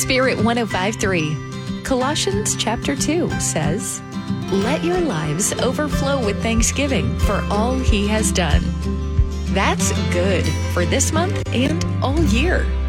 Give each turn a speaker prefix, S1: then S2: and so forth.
S1: Spirit 105.3. Colossians chapter 2 says, "Let your lives overflow with thanksgiving for all he has done." That's good for this month and all year.